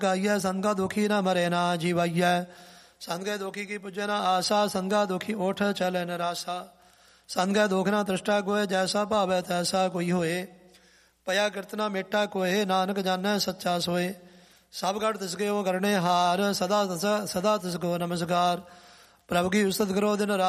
गाइय संगा दुखी न मरे ना जीवैय। संगे दुखी की पूजे न आशा, संगा दुखी ओठ चले निराशा। संगे दुख न तृष्टा कोय, जैसा भावे तैसा कोई होए। पया कीर्तना मेटा कोय, नानक जानै सच्चा सोए। सब गढ़ तिसके ओ करने हार, सदा तिसको नमस्कार। प्रभु की उस्तत करो दिन रात।